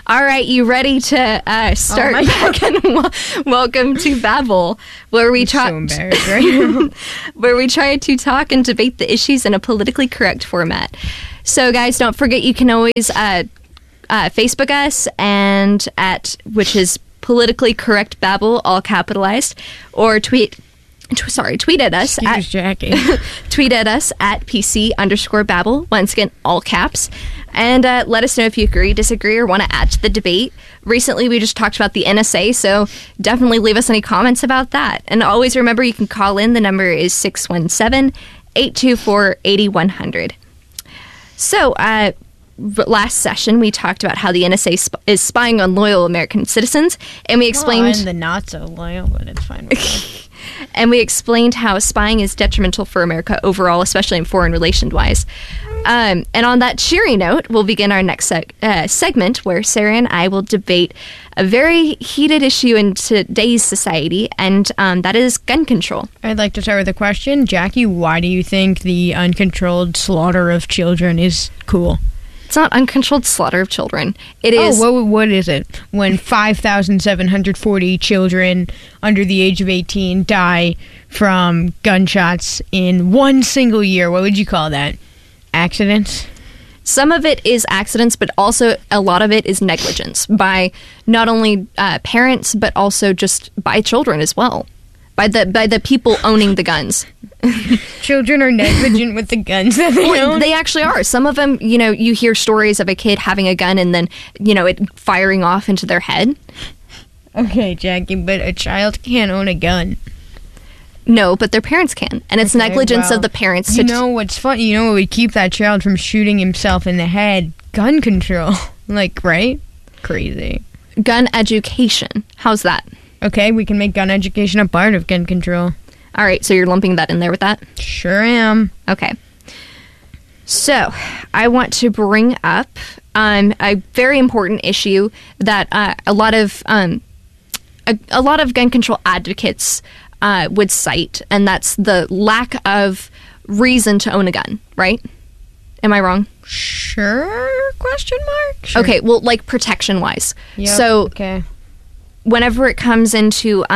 All right, you ready to start back? And welcome to Babble, where we try where we try to talk and debate the issues in a politically correct format. So, guys, don't forget you can always Facebook us and which is politically correct Babble, all capitalized, or tweet at us tweet at us at PC_Babble, once again, all caps. And let us know if you agree, disagree, or want to add to the debate. Recently, we just talked about the NSA, so definitely leave us any comments about that. And always remember, you can call in. The number is 617-824-8100. So, last session, we talked about how the NSA is spying on loyal American citizens, and we explained... and the not so loyal, but it's fine with me. And we explained how spying is detrimental for America overall, especially in foreign relations-wise. And on that cheery note, we'll begin our next segment, where Sarah and I will debate a very heated issue in today's society, and that is gun control. I'd like to start with a question. Jackie, why do you think the uncontrolled slaughter of children is cool? It's not uncontrolled slaughter of children. It is... Oh, what is it? When 5,740 children under the age of 18 die from gunshots in one single year, what would you call that? Accidents? Some of it is accidents, but also a lot of it is negligence by not only parents, but also just by children as well. By the people owning the guns. Children are negligent with the guns that they own? They actually are. Some of them, you hear stories of a kid having a gun and then, it firing off into their head. Okay, Jackie, but a child can't own a gun. No, but their parents can. And it's negligence of the parents. You know what's funny? You know what would keep that child from shooting himself in the head? Gun control. Right? Crazy. Gun education. How's that? Okay, we can make gun education a part of gun control. All right, so you're lumping that in there with that? Sure am. Okay. So, I want to bring up a very important issue that a lot of gun control advocates would cite, and that's the lack of reason to own a gun, right? Am I wrong? Sure? Question mark? Sure. Okay, well, protection-wise. Yep, so, okay. Whenever it comes into,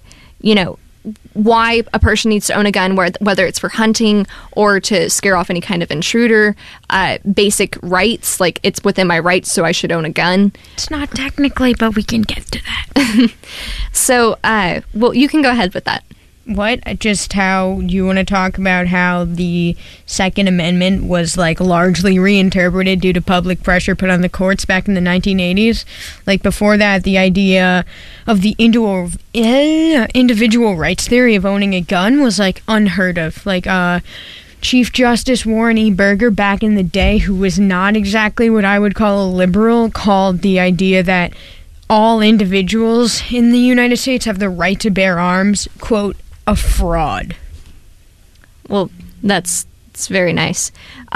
why a person needs to own a gun, whether it's for hunting or to scare off any kind of intruder, basic rights, like it's within my rights, so I should own a gun. It's not technically, but we can get to that. So, you can go ahead with that. What? Just how you want to talk about how the Second Amendment was largely reinterpreted due to public pressure put on the courts back in the 1980s? Before that, the idea of the individual rights theory of owning a gun was unheard of. Chief Justice Warren E. Burger back in the day, who was not exactly what I would call a liberal, called the idea that all individuals in the United States have the right to bear arms, quote, a fraud. Well, it's very nice.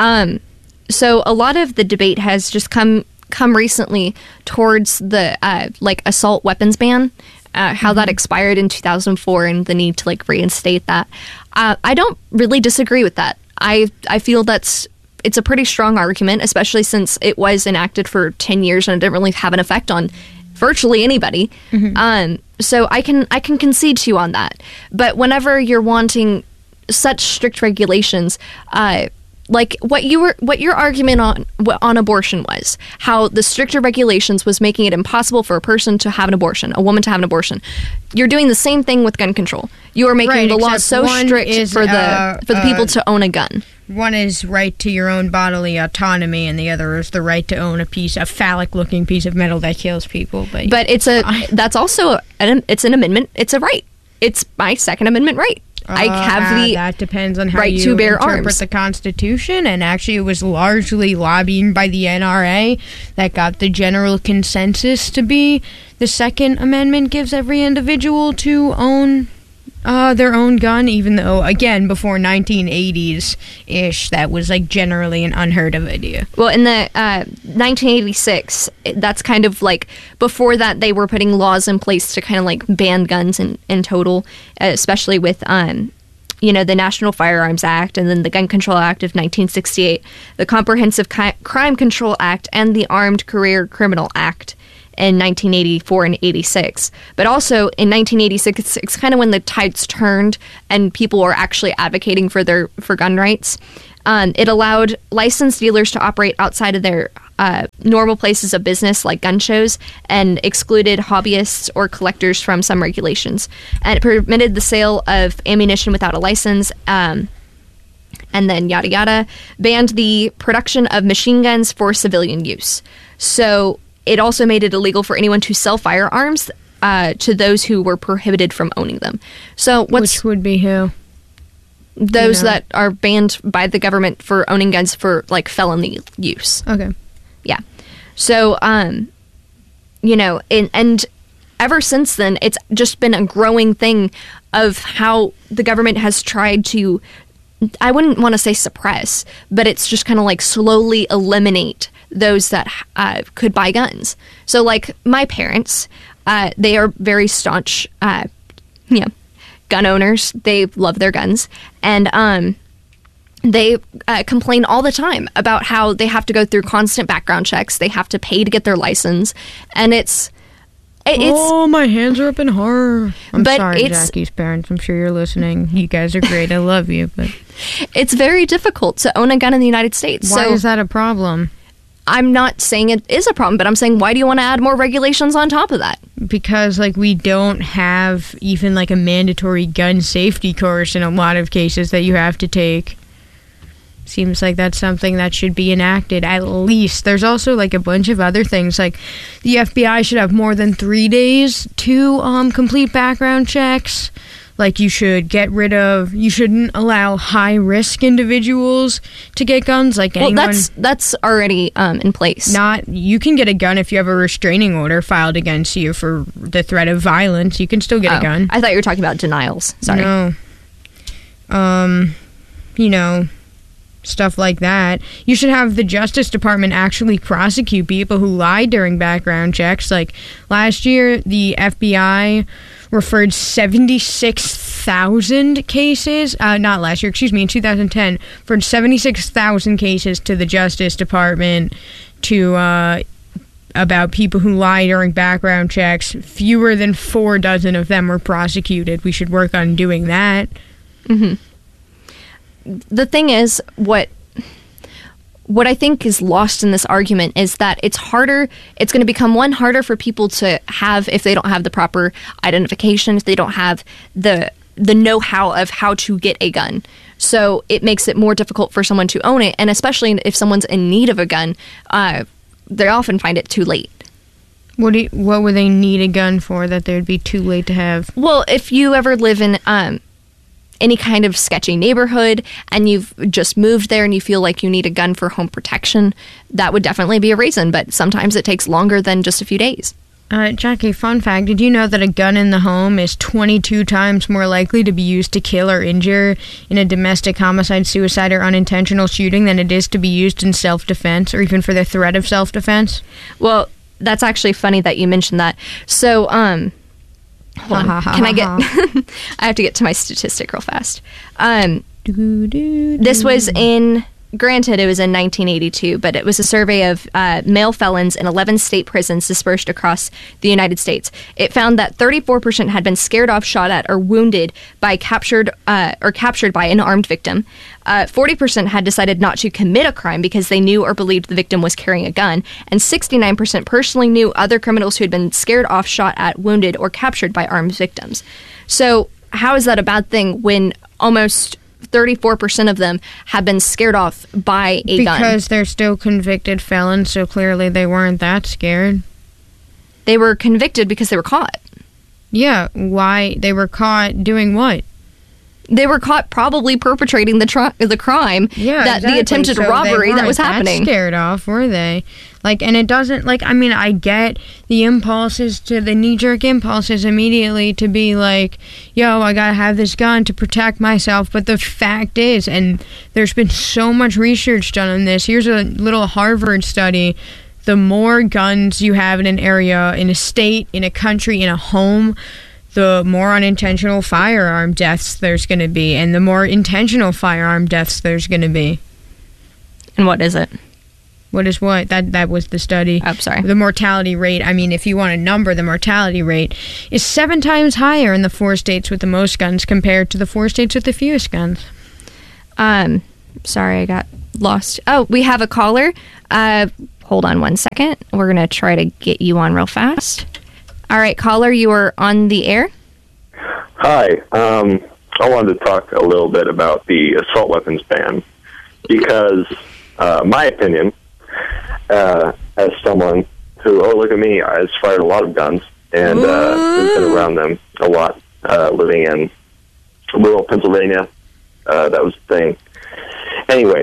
So a lot of the debate has just come recently towards the assault weapons ban, how that expired in 2004 and the need to reinstate that. I don't really disagree with that. I feel it's a pretty strong argument, especially since it was enacted for 10 years and it didn't really have an effect on virtually anybody. Mm-hmm. So I can concede to you on that. But whenever you're wanting such strict regulations, what your argument on abortion was, how the stricter regulations was making it impossible for a person to have an abortion, a woman to have an abortion. You're doing the same thing with gun control. You are making the law so strict for the people to own a gun. One is right to your own bodily autonomy, and the other is the right to own a phallic-looking piece of metal that kills people. But that's also it's an amendment. It's a right. It's my Second Amendment right. I have that depends on how right you to bear interpret arms. The Constitution, and actually it was largely lobbying by the NRA that got the general consensus to be the Second Amendment gives every individual to own their own gun, even though, again, before 1980s-ish, that was generally an unheard of idea. Well, in the 1986, that's kind of before that they were putting laws in place to kind of ban guns in total, especially with the National Firearms Act, and then the Gun Control Act of 1968, the Comprehensive Crime Control Act, and the Armed Career Criminal Act in 1984 and 86. But also in 1986, it's kind of when the tides turned and people were actually advocating for gun rights. It allowed licensed dealers to operate outside of their normal places of business, like gun shows, and excluded hobbyists or collectors from some regulations. And it permitted the sale of ammunition without a license, and then yada yada, banned the production of machine guns for civilian use. So it also made it illegal for anyone to sell firearms to those who were prohibited from owning them. So which would be who? Those that are banned by the government for owning guns for, like, felony use. Okay. Yeah. So, and ever since then, it's just been a growing thing of how the government has tried to, I wouldn't want to say suppress, but it's just kind of like slowly eliminate those that could buy guns. So, like, my parents, they are very staunch, gun owners. They love their guns, and they complain all the time about how they have to go through constant background checks. They have to pay to get their license, and it's my hands are up in horror. I'm sorry, Jackie's parents. I'm sure you're listening. You guys are great. I love you, but it's very difficult to own a gun in the United States. Why is that a problem? I'm not saying it is a problem, but I'm saying, why do you want to add more regulations on top of that? Because, like, we don't have even, like, a mandatory gun safety course in a lot of cases that you have to take. Seems like that's something that should be enacted, at least. There's also, like, a bunch of other things, like the FBI should have more than 3 days to complete background checks. Like, you shouldn't allow high-risk individuals to get guns. Like, anyone. Well, that's already in place. You can get a gun if you have a restraining order filed against you for the threat of violence. You can still get a gun. I thought you were talking about denials. Sorry. No. Stuff like that. You should have the Justice Department actually prosecute people who lie during background checks. Like, last year, the FBI referred 76,000 cases, not last year, excuse me, in 2010, referred 76,000 cases to the Justice Department about people who lie during background checks. Fewer than 4 dozen of them were prosecuted. We should work on doing that. Mm-hmm. The thing is, what I think is lost in this argument is that it's going to become harder for people to have if they don't have the proper identification, if they don't have the know-how of how to get a gun. So it makes it more difficult for someone to own it, and especially if someone's in need of a gun, they often find it too late. What would they need a gun for that they would be too late to have? Well, if you ever live in any kind of sketchy neighborhood and you've just moved there and you feel like you need a gun for home protection, that would definitely be a reason, but sometimes it takes longer than just a few days. Jackie, fun fact, did you know that a gun in the home is 22 times more likely to be used to kill or injure in a domestic homicide, suicide, or unintentional shooting than it is to be used in self-defense or even for the threat of self-defense? Well, that's actually funny that you mentioned that. So, hold on. Can I get... I have to get to my statistic real fast. This was in... Granted, it was in 1982, but it was a survey of male felons in 11 state prisons dispersed across the United States. It found that 34% had been scared off, shot at, or wounded by captured by an armed victim. 40% had decided not to commit a crime because they knew or believed the victim was carrying a gun, and 69% personally knew other criminals who had been scared off, shot at, wounded, or captured by armed victims. So how is that a bad thing when almost 34% of them have been scared off by a gun? Because they're still convicted felons, so clearly they weren't that scared. They were convicted because they were caught. Yeah, why? They were caught doing what? They were caught probably perpetrating the crime, the attempted robbery that was happening. That scared off, were they? Like, and it doesn't, like, I mean, I get the knee-jerk impulses immediately to be like, yo, I gotta have this gun to protect myself, but the fact is, and there's been so much research done on this, here's a little Harvard study, the more guns you have in an area, in a state, in a country, in a home, the more unintentional firearm deaths there's going to be, and the more intentional firearm deaths there's going to be. And what is it? What is what? That was the study. Oh, sorry. The mortality rate, I mean, if you want a number, the mortality rate is 7 times higher in the 4 states with the most guns compared to the 4 states with the fewest guns. Sorry, I got lost. Oh, we have a caller. Hold on one second. We're going to try to get you on real fast. All right, caller, you are on the air. Hi. I wanted to talk a little bit about the assault weapons ban because, my opinion, as someone who, look at me, has fired a lot of guns and has been around them a lot, living in rural Pennsylvania. That was the thing. Anyway,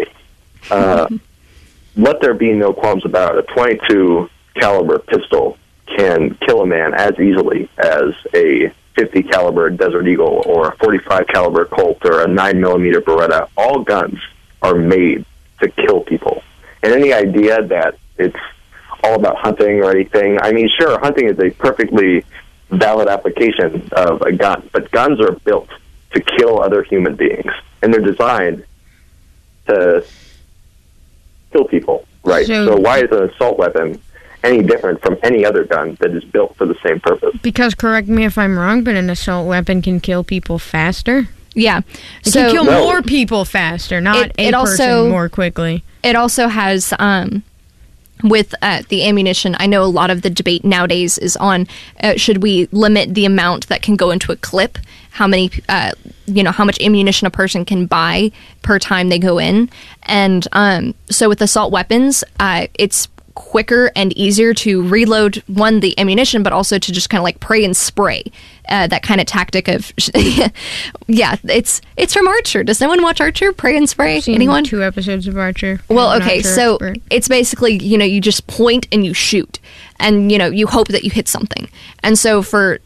let there be no qualms about it. A .22 caliber pistol can kill a man as easily as a .50 caliber Desert Eagle or a .45 caliber Colt or a 9mm Beretta. All guns are made to kill people. And any idea that it's all about hunting or anything, I mean, sure, hunting is a perfectly valid application of a gun, but guns are built to kill other human beings, and they're designed to kill people, right? So why is an assault weapon any different from any other gun that is built for the same purpose? Because, correct me if I'm wrong, but an assault weapon can kill people faster. Yeah. It can kill more people faster, not a person more quickly. It also has, with the ammunition, I know a lot of the debate nowadays is on, should we limit the amount that can go into a clip? How many, how much ammunition a person can buy per time they go in. And so with assault weapons, it's quicker and easier to reload, one, the ammunition, but also to just kind of like pray and spray. That kind of tactic of, yeah, it's from Archer. Does anyone watch Archer? Pray and spray? Anyone? 2 episodes of Archer. Well, okay, so it's basically, you just point and you shoot. And, you hope that you hit something. And so for,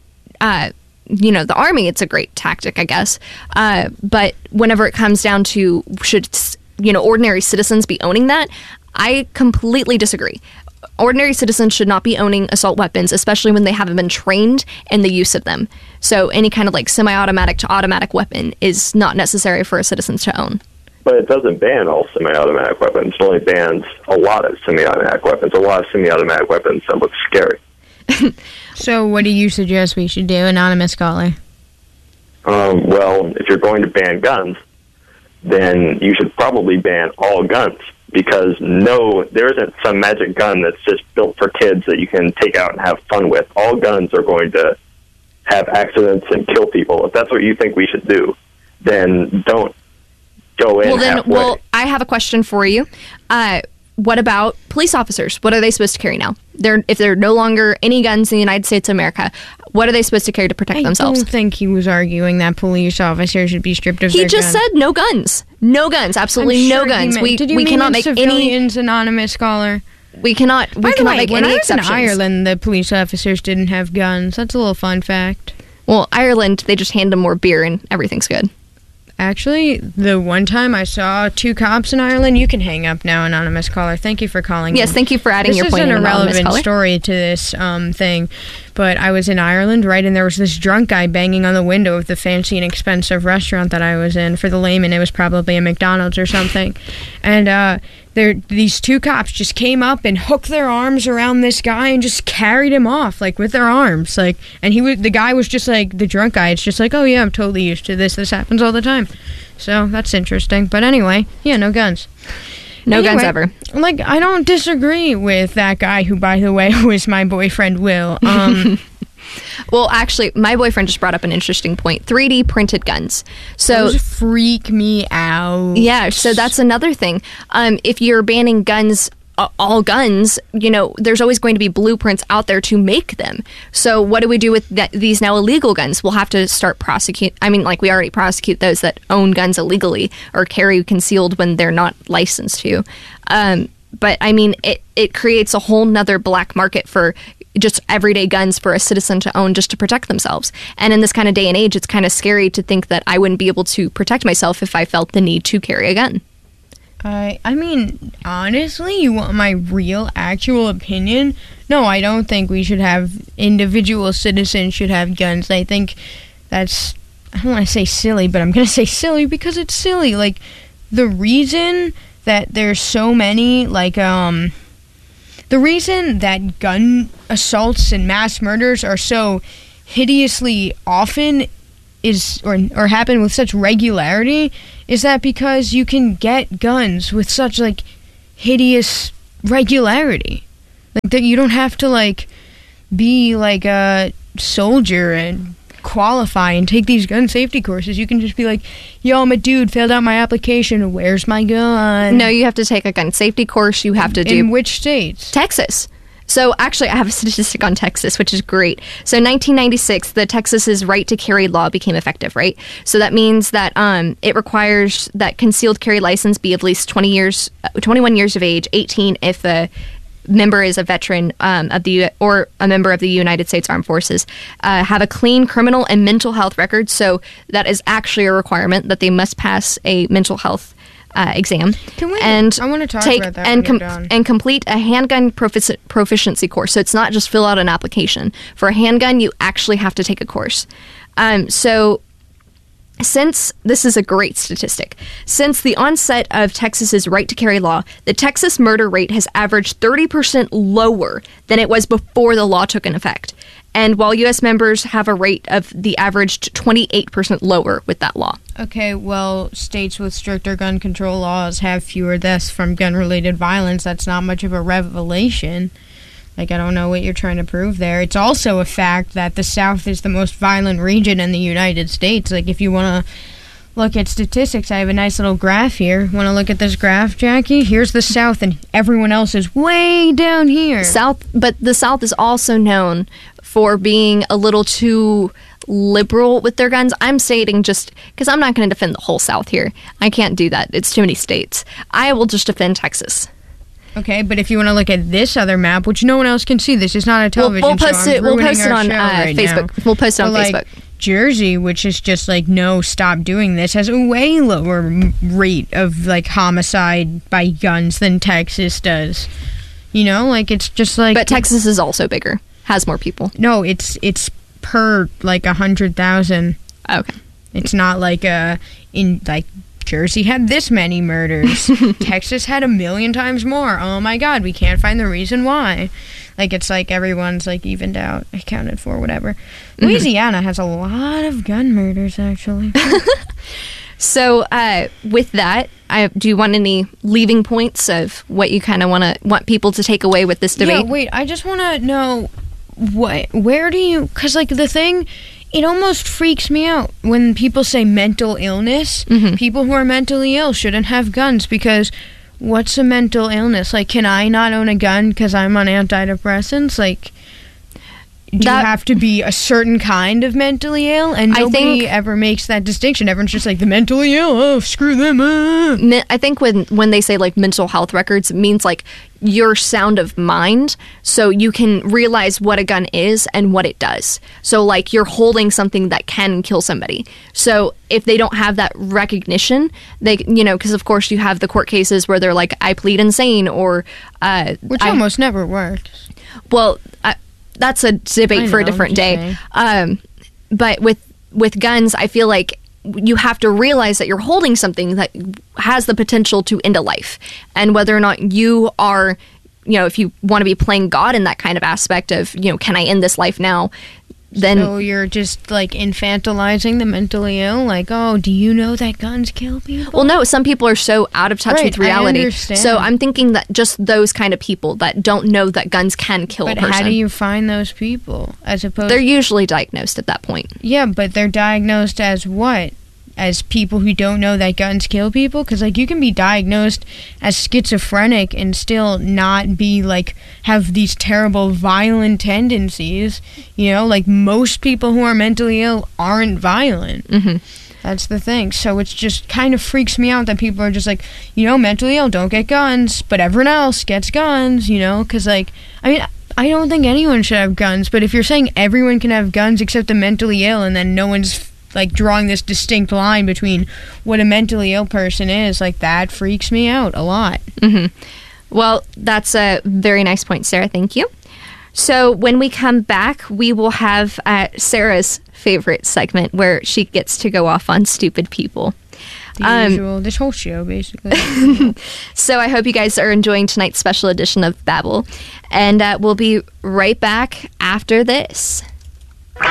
the Army, it's a great tactic, I guess. But whenever it comes down to should, ordinary citizens be owning that, I completely disagree. Ordinary citizens should not be owning assault weapons, especially when they haven't been trained in the use of them. So any kind of like semi-automatic to automatic weapon is not necessary for a citizen to own. But it doesn't ban all semi-automatic weapons. It only bans a lot of semi-automatic weapons. A lot of semi-automatic weapons that look scary. So what do you suggest we should do, Anonymous Caller? Well, if you're going to ban guns, then you should probably ban all guns. Because there isn't some magic gun that's just built for kids that you can take out and have fun with. All guns are going to have accidents and kill people. If that's what you think we should do, then don't go in halfway. Well, I have a question for you. What about police officers? What are they supposed to carry now? If there are no longer any guns in the United States of America, what are they supposed to carry to protect themselves? I don't think he was arguing that police officers should be stripped of their guns. He just said no guns. No guns. Absolutely no guns. We cannot make civilians, Anonymous Caller. We cannot make any exceptions. When I was in Ireland, the police officers didn't have guns. That's a little fun fact. Well, Ireland, they just hand them more beer and everything's good. Actually, the one time I saw 2 cops in Ireland, you can hang up now, Anonymous Caller. Thank you for calling. Yes, thank you for adding your point. This is an irrelevant story to this thing, but I was in Ireland, right, and there was this drunk guy banging on the window of the fancy and expensive restaurant that I was in. For the layman, it was probably a McDonald's or something. And these 2 cops just came up and hooked their arms around this guy and just carried him off, like, with their arms. Like, and the guy was just like, the drunk guy, it's just like, oh yeah, I'm totally used to this. This happens all the time. So that's interesting. But anyway, yeah, no guns. No guns ever. Like, I don't disagree with that guy who, by the way, was my boyfriend, Will. Well, actually, my boyfriend just brought up an interesting point. 3D printed guns. So those freak me out. Yeah, so that's another thing. If you're banning guns, all guns, there's always going to be blueprints out there to make them. So what do we do with these now illegal guns? We'll have to start prosecute. I mean, like, we already prosecute those that own guns illegally or carry concealed when they're not licensed to. But I mean, it creates a whole nother black market for just everyday guns for a citizen to own just to protect themselves. And in this kind of day and age, it's kind of scary to think that I wouldn't be able to protect myself if I felt the need to carry a gun. I mean, honestly, you want my real, actual opinion? No, I don't think we should have individual citizens should have guns. I think that's, I don't want to say silly, but I'm going to say silly because it's silly. Like, the reason that there's so many, like, the reason that gun assaults and mass murders are so hideously often or happen with such regularity is that because you can get guns with such like hideous regularity, like that you don't have to like be like a soldier and qualify and take these gun safety courses. You can just be like, yo, I'm a dude, filled out my application, where's my gun? No, you have to take a gun safety course. You have to do in which states? Texas. So actually, I have a statistic on Texas, which is great. So 1996, the Texas's right to carry law became effective, right? So that means that it requires that concealed carry license be at least 21 years of age, 18 if the member is a veteran or a member of the United States Armed Forces, have a clean criminal and mental health record. So that is actually a requirement that they must pass a mental health exam. I want to talk about that and complete a handgun proficiency course. So it's not just fill out an application. For a handgun, you actually have to take a course. So since this is a great statistic, since the onset of Texas's right to carry law, the Texas murder rate has averaged 30% lower than it was before the law took in effect. And while U.S. members have a rate of the averaged 28% lower with that law. Okay, well, states with stricter gun control laws have fewer deaths from gun-related violence. That's not much of a revelation. Like, I don't know what you're trying to prove there. It's also a fact that the South is the most violent region in the United States. Like, if you want to look at statistics, I have a nice little graph here. Want to look at this graph, Jackie? Here's the South, and everyone else is way down here. But the South is also known for being a little too liberal with their guns. I'm stating just because I'm not going to defend the whole South here. I can't do that. It's too many states. I will just defend Texas. Okay, but if you want to look at this other map, which no one else can see, this is not a television show. We'll post it on Facebook. Now. We'll post it on Facebook. Jersey, which is just like, no, stop doing this, has a way lower rate of like homicide by guns than Texas does. You know, like it's just like. But Texas is also bigger, has more people. No, it's per like 100,000. Okay. It's not like Jersey had this many murders. Texas had 1,000,000 times more. Oh my God, we can't find the reason why. Like, it's like everyone's like evened out, accounted for, whatever. Louisiana has a lot of gun murders, actually. So, with that, do you want any leaving points of what you kind of want people to take away with this debate? Yeah, wait, I just want to know where do you, because like the thing, it almost freaks me out when people say mental illness. People who are mentally ill shouldn't have guns because what's a mental illness? Like, can I not own a gun because I'm on antidepressants? Like, do you have to be a certain kind of mentally ill? And nobody ever makes that distinction. Everyone's just like, the mentally ill, oh, screw them. I think when they say like mental health records, it means like your sound of mind, so you can realize what a gun is and what it does. So like you're holding something that can kill somebody. So if they don't have that recognition, they, because of course you have the court cases where they're like, I plead insane, or which almost never works. Well, that's a debate for a different day. But with guns, I feel like you have to realize that you're holding something that has the potential to end a life. And whether or not you are, if you want to be playing God in that kind of aspect of, can I end this life now? Then so you're just like infantilizing the mentally ill, like, oh, do you know that guns kill people? Well, no, some people are so out of touch with reality. I understand. So I'm thinking that just those kind of people that don't know that guns can kill a person. But how do you find those people? They're usually diagnosed at that point. Yeah, but they're diagnosed as what? As people who don't know that guns kill people? Because like you can be diagnosed as schizophrenic and still not be like have these terrible violent tendencies. Like most people who are mentally ill aren't violent. That's the thing. So it's just kind of freaks me out that people are just like, mentally ill, don't get guns, but everyone else gets guns. Because like, I mean, I don't think anyone should have guns, but if you're saying everyone can have guns except the mentally ill, and then no one's like drawing this distinct line between what a mentally ill person is, like that freaks me out a lot. Well, that's a very nice point, Sarah. Thank you. So when we come back, we will have Sarah's favorite segment where she gets to go off on stupid people. The usual, this whole show, basically. So I hope you guys are enjoying tonight's special edition of Babble. And we'll be right back after this.